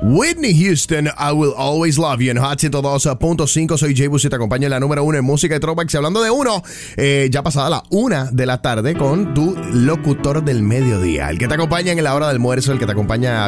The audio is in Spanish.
Whitney Houston, I Will Always Love You en Hot 102.5. Soy Jay Bus y te acompaño en la número 1 en música de throwbacks. Y hablando de uno, ya pasada la 1 de la tarde con tu locutor del mediodía. El que te acompaña en la hora del almuerzo, el que te acompaña